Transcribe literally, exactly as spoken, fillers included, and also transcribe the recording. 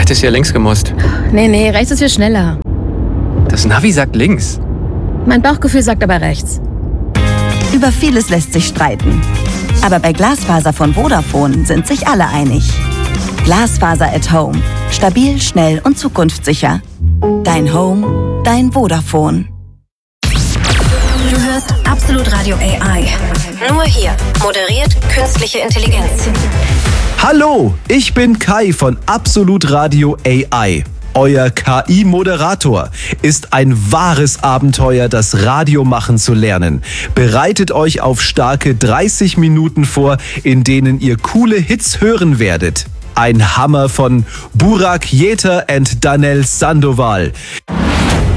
hättest ja links gemusst. Nee, nee, rechts ist viel schneller. Das Navi sagt links. Mein Bauchgefühl sagt aber rechts. Über vieles lässt sich streiten. Aber bei Glasfaser von Vodafone sind sich alle einig. Glasfaser at Home. Stabil, schnell und zukunftssicher. Dein Home, dein Vodafone. Du hörst Absolut Radio A I. Nur hier. Moderiert künstliche Intelligenz. Hallo, ich bin Kai von Absolut Radio A I. Euer K I-Moderator. Ist ein wahres Abenteuer, das Radiomachen zu lernen. Bereitet euch auf starke dreißig Minuten vor, in denen ihr coole Hits hören werdet. Ein Hammer von Burak Yeter und Danel Sandoval.